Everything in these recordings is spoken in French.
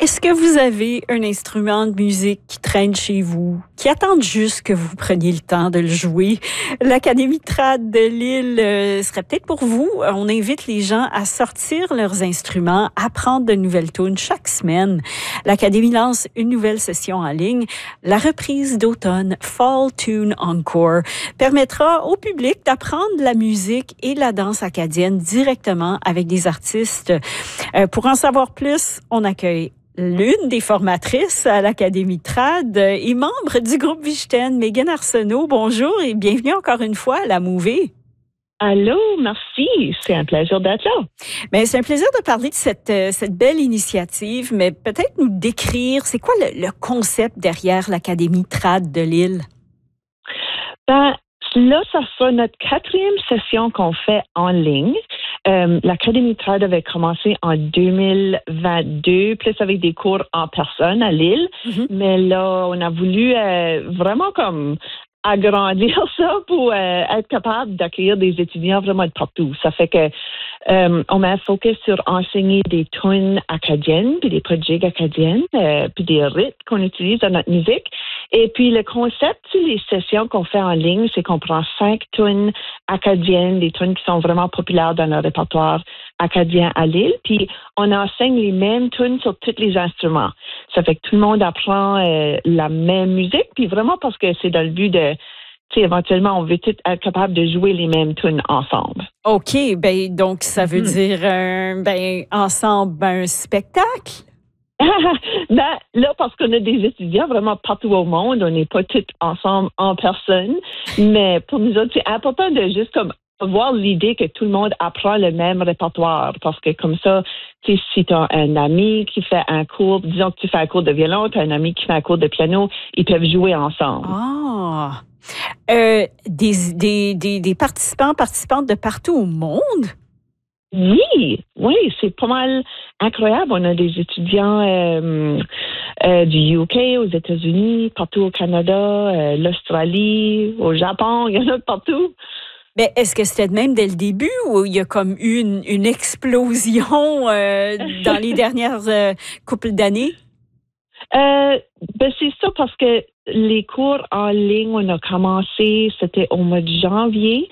Est-ce que vous avez un instrument de musique qui traîne chez vous, qui attend juste que vous preniez le temps de le jouer? L'Académie trad de Lille serait peut-être pour vous. On invite les gens à sortir leurs instruments, apprendre de nouvelles tunes chaque semaine. L'Académie lance une nouvelle session en ligne. La reprise d'automne Fall Tune Encore permettra au public d'apprendre la musique et la danse acadienne directement avec des artistes. Pour en savoir plus, on accueille l'une des formatrices à l'Académie trad et membre du groupe Vichten, Megan Arsenault. Bonjour et bienvenue encore une fois à la Mouvée. Allô, merci. C'est un plaisir d'être là. Bien, c'est un plaisir de parler de cette belle initiative, mais peut-être nous décrire, c'est quoi le concept derrière l'Académie trad de Lille? Ben, là, ça sera notre 4e session qu'on fait en ligne. L'Académie trad avait commencé en 2022, plus avec des cours en personne à Lille. Mm-hmm. Mais là, on a voulu vraiment comme agrandir ça pour être capable d'accueillir des étudiants vraiment de partout. Ça fait que on met un focus sur enseigner des tunes acadiennes, puis des pratiques acadiennes, puis des rythmes qu'on utilise dans notre musique. Et puis le concept sur les sessions qu'on fait en ligne, c'est qu'on prend 5 tunes acadiennes, des tunes qui sont vraiment populaires dans le répertoire acadien à Lille, puis on enseigne les mêmes tunes sur tous les instruments. Ça fait que tout le monde apprend la même musique, puis vraiment parce que c'est dans le but de, tu sais, éventuellement, on veut tous être capable de jouer les mêmes tunes ensemble. OK, ben donc ça veut dire ensemble un spectacle? Ben, là, parce qu'on a des étudiants vraiment partout au monde, on n'est pas tous ensemble en personne, mais pour nous autres, c'est important de juste comme avoir l'idée que tout le monde apprend le même répertoire, parce que comme ça, tu sais, si tu as un ami qui fait un cours, disons que tu fais un cours de violon, tu as un ami qui fait un cours de piano, ils peuvent jouer ensemble. Ah! Des participantes de partout au monde? Oui, c'est pas mal incroyable. On a des étudiants du UK, aux États-Unis, partout au Canada, l'Australie, au Japon, il y en a de partout. Mais est-ce que c'était de même dès le début ou il y a comme eu une explosion dans les dernières couples d'années? Ben c'est ça parce que les cours en ligne, on a commencé, c'était au mois de janvier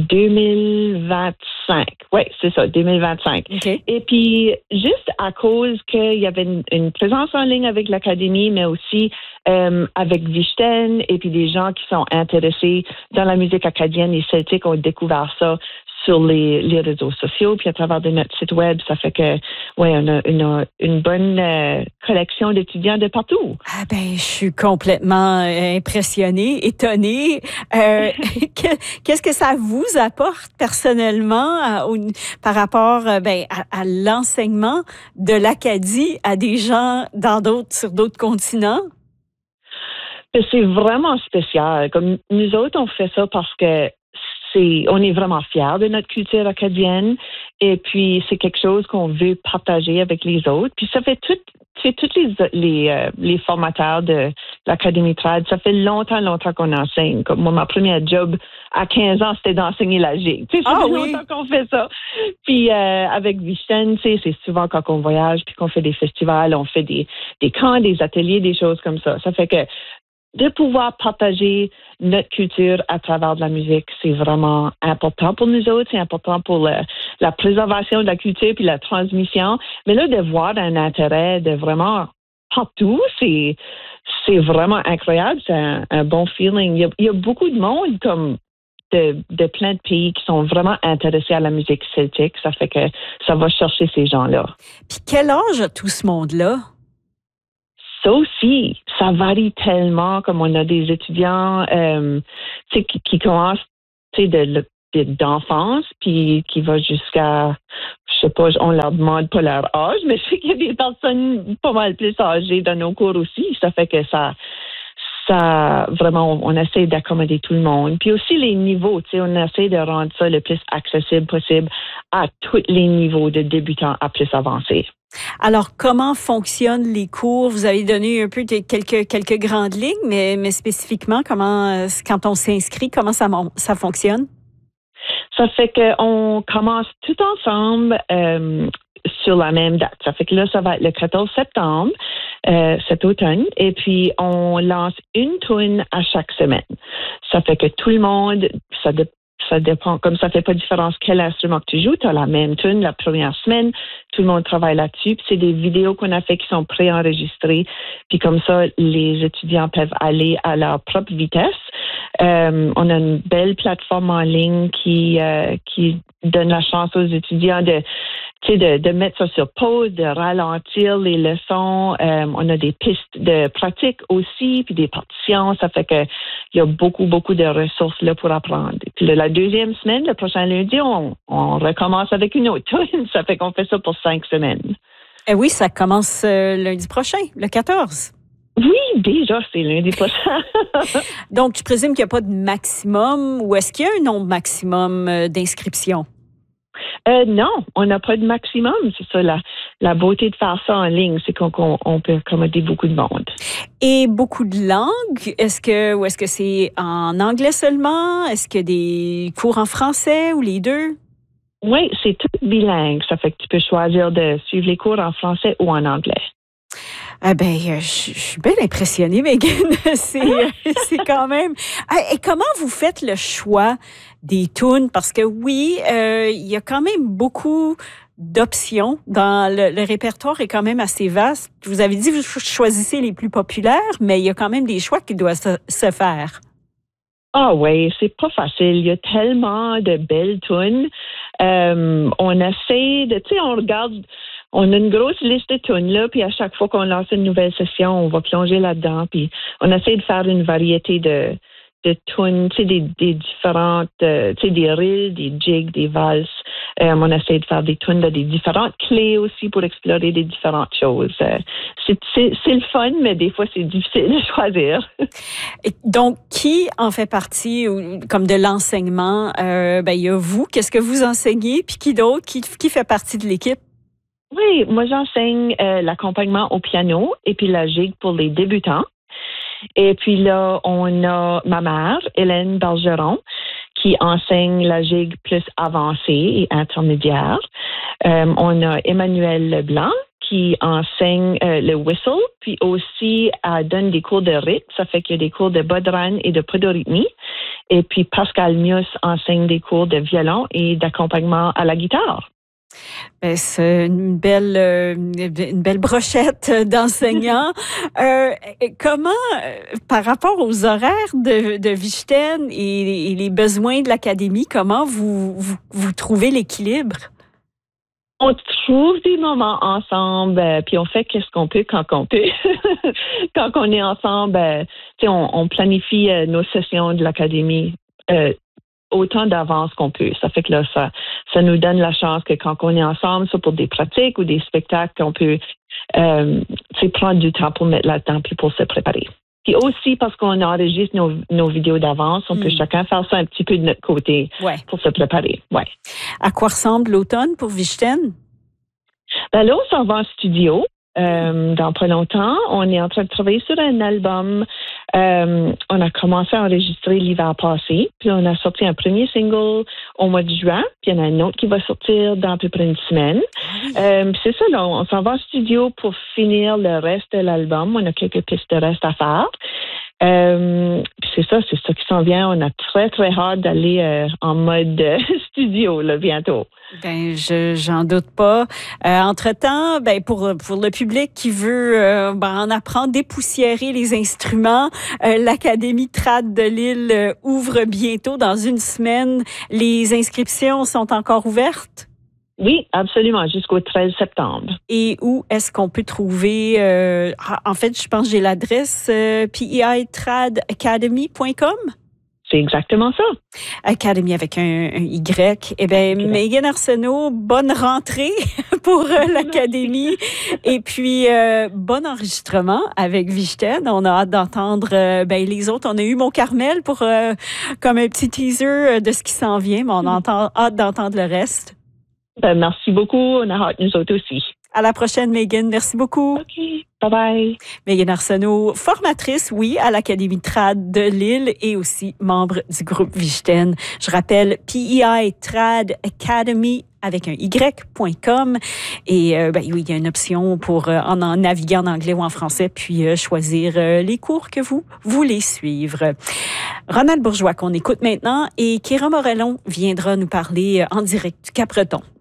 2025. Oui, c'est ça, 2025. Okay. Et puis, juste à cause qu'il y avait une présence en ligne avec l'Académie, mais aussi avec Vichten et puis des gens qui sont intéressés dans la musique acadienne et celtique ont découvert ça sur les réseaux sociaux, puis à travers de notre site web, ça fait que, ouais, on a une bonne collection d'étudiants de partout. Ah ben, je suis complètement impressionnée, étonnée. Qu'est-ce que ça vous apporte personnellement par rapport à l'enseignement de l'Acadie à des gens sur d'autres continents? C'est vraiment spécial. Comme nous autres, on fait ça parce que on est vraiment fiers de notre culture acadienne et puis c'est quelque chose qu'on veut partager avec les autres. Puis ça fait tous les formateurs de l'Académie trad, ça fait longtemps qu'on enseigne. Comme moi, ma première job à 15 ans, c'était d'enseigner la gigue. Tu sais, ça fait longtemps qu'on fait ça. Puis avec Vichten, tu sais, c'est souvent quand on voyage puis qu'on fait des festivals, on fait des camps, des ateliers, des choses comme ça. Ça fait que de pouvoir partager notre culture à travers de la musique, c'est vraiment important pour nous autres. C'est important pour la préservation de la culture puis la transmission. Mais là, de voir un intérêt de vraiment partout, c'est vraiment incroyable. C'est un bon feeling. Il y a beaucoup de monde comme de plein de pays qui sont vraiment intéressés à la musique celtique. Ça fait que ça va chercher ces gens-là. Puis quel âge a tout ce monde-là? Ça aussi, ça varie tellement, comme on a des étudiants qui commencent d'enfance, puis qui va jusqu'à, je sais pas, on leur demande pas leur âge, mais je sais qu'il y a des personnes pas mal plus âgées dans nos cours aussi. Ça fait que ça vraiment, on essaie d'accommoder tout le monde. Puis aussi les niveaux, on essaie de rendre ça le plus accessible possible à tous les niveaux, de débutants à plus avancés. Alors, comment fonctionnent les cours? Vous avez donné un peu quelques grandes lignes, mais spécifiquement, comment, quand on s'inscrit, comment ça fonctionne? Ça fait qu'on commence tout ensemble sur la même date. Ça fait que là, ça va être le 14 septembre, cet automne. Et puis, on lance une tune à chaque semaine. Ça fait que tout le monde, ça dépend, comme ça fait pas de différence quel instrument que tu joues, tu as la même tune la première semaine, tout le monde travaille là-dessus. Puis c'est des vidéos qu'on a fait qui sont préenregistrées. Puis comme ça, les étudiants peuvent aller à leur propre vitesse. On a une belle plateforme en ligne qui donne la chance aux étudiants de mettre ça sur pause, de ralentir les leçons. On a des pistes de pratique aussi, puis des partitions. Ça fait que il y a beaucoup, beaucoup de ressources là pour apprendre. Et puis la deuxième semaine, le prochain lundi, on recommence avec une autre tune. Ça fait qu'on fait ça pour 5 semaines. Eh oui, ça commence lundi prochain, le 14. Oui, déjà, c'est lundi prochain. Donc, je présume qu'il n'y a pas de maximum, ou est-ce qu'il y a un nombre maximum d'inscriptions? Non, on n'a pas de maximum. C'est ça, la beauté de faire ça en ligne, c'est qu'on peut accommoder beaucoup de monde. Et beaucoup de langues? Ou est-ce que c'est en anglais seulement? Est-ce qu'il y a des cours en français ou les deux? Oui, c'est tout bilingue. Ça fait que tu peux choisir de suivre les cours en français ou en anglais. Ah ben, je suis bien impressionnée, Megan. C'est quand même. Et comment vous faites le choix des tunes? Parce que oui, il y a quand même beaucoup d'options dans le répertoire est quand même assez vaste. Vous avez dit que vous choisissez les plus populaires, mais il y a quand même des choix qui doivent se faire. Ah oui, c'est pas facile. Il y a tellement de belles tunes. On essaie de, on regarde. On a une grosse liste de tunes là, puis à chaque fois qu'on lance une nouvelle session, on va plonger là-dedans, puis on essaie de faire une variété de tunes, des différentes, des reels, des jigs, des valses. On essaie de faire des tunes de des différentes clés aussi pour explorer des différentes choses. C'est le fun, mais des fois c'est difficile de choisir. Et donc, qui en fait partie, comme de l'enseignement? Il y a vous, qu'est-ce que vous enseignez, puis qui d'autre, qui fait partie de l'équipe? Oui, moi j'enseigne l'accompagnement au piano et puis la gigue pour les débutants. Et puis là, on a ma mère, Hélène Bergeron, qui enseigne la gigue plus avancée et intermédiaire. On a Emmanuel Leblanc, qui enseigne le whistle, puis aussi donne des cours de rythme. Ça fait qu'il y a des cours de bodhrán et de podorythmie. Et puis Pascal Mius enseigne des cours de violon et d'accompagnement à la guitare. Ben, c'est une belle brochette d'enseignants. Comment, par rapport aux horaires de Wichten et les besoins de l'académie, comment vous trouvez l'équilibre? On trouve des moments ensemble, puis on fait qu'est-ce qu'on peut quand on peut. Quand on est ensemble, on planifie nos sessions de l'académie autant d'avance qu'on peut. Ça fait que là, ça nous donne la chance que quand on est ensemble, soit pour des pratiques ou des spectacles, qu'on peut prendre du temps pour mettre là-dedans puis pour se préparer. Puis aussi, parce qu'on enregistre nos vidéos d'avance, on peut chacun faire ça un petit peu de notre côté pour se préparer. Ouais. À quoi ressemble l'automne pour Wichten? Ben là, on s'en va en studio. Dans pas longtemps, on est en train de travailler sur un album. On a commencé à enregistrer l'hiver passé, puis on a sorti un premier single au mois de juin, puis il y en a un autre qui va sortir dans à peu près une semaine. C'est ça, là, on s'en va en studio pour finir le reste de l'album. On a quelques pistes de reste à faire. C'est ça qui s'en vient. On a très, très hâte d'aller en mode studio là, bientôt. Ben, j'en doute pas. Entre-temps, pour le public qui veut en apprendre, dépoussiérer les instruments, l'Académie trad de Lille ouvre bientôt dans une semaine. Les inscriptions sont encore ouvertes? Oui, absolument, jusqu'au 13 septembre. Et où est-ce qu'on peut trouver... en fait, je pense que j'ai l'adresse peitradacademy.com. C'est exactement ça. Academy avec un Y. Eh bien, Megan Arsenault, bonne rentrée pour l'Académie. Et puis, bon enregistrement avec Wichten. On a hâte d'entendre les autres. On a eu Mon Carmel pour comme un petit teaser de ce qui s'en vient, mais on a hâte d'entendre le reste. Merci beaucoup. On a hâte, nous autres aussi. À la prochaine, Megan. Merci beaucoup. OK. Bye-bye. Megan Arsenault, formatrice, oui, à l'Académie trad de Lille et aussi membre du groupe Wichten. Je rappelle, PEI Trad Academy avec un y.com. Et oui, il y a une option pour en naviguer en anglais ou en français, puis choisir les cours que vous voulez suivre. Ronald Bourgeois qu'on écoute maintenant et Kira Morellon viendra nous parler en direct du Cap-Breton.